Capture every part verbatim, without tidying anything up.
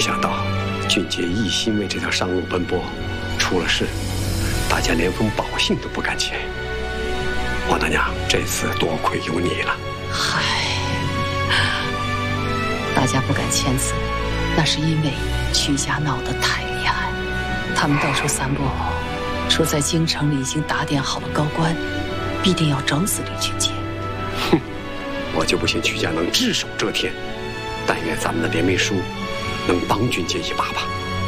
想到俊杰一心为这条商路奔波，出了事，大家连封保信都不敢签。王大娘，这次多亏有你了。 嗨，大家不敢签字，那是因为曲家闹得太厉害，他们到处散播，说在京城里已经打点好了高官，必定要整死李俊杰。 哼，我就不信曲家能只手遮天。但愿咱们的联名书能帮俊杰一把吧。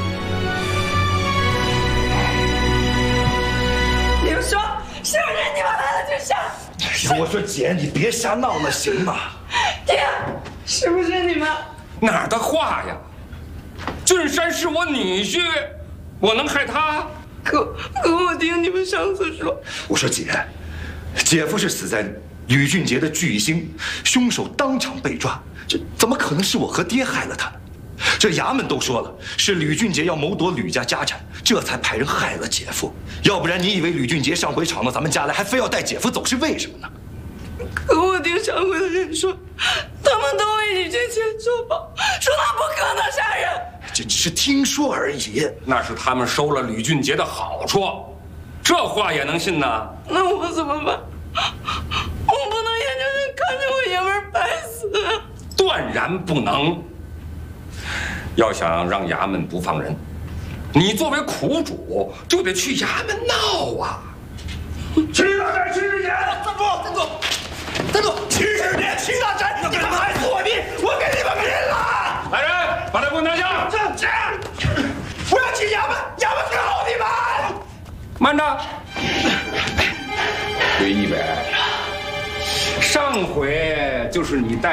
你们说是不是你们来了俊祥？ 哎呀，我说姐，你别瞎闹了，行吗？ 爹，是不是你们？ 哪儿的话呀！俊山是我女婿，我能害他？ 可可我听你们上次说， 我说姐，姐夫是死在吕俊杰的巨星，凶手当场被抓，这怎么可能是我和爹害了他呢？这衙门都说了，是吕俊杰要谋夺吕家家产，这才派人害了姐夫。要不然你以为吕俊杰上回闯到咱们家来，还非要带姐夫走，是为什么呢？ 可我听上回的人说，他们都为吕俊杰作保，说他不可能杀人。 这只是听说而已。 那是他们收了吕俊杰的好处，这话也能信呢？ 那我怎么办？我不能眼睁睁看着我爷们儿白死啊！ 断然不能。要想让衙门不放人，你作为苦主就得去衙门闹啊！ 曲大山，曲师姐，站住！站住！站住！曲师姐，曲大山，你们还作弊，我给你们拼了！ 来人，把他给我拿下！ 这这，我要去衙门，衙门告你们！ 慢着，吕一北，上回就是你带。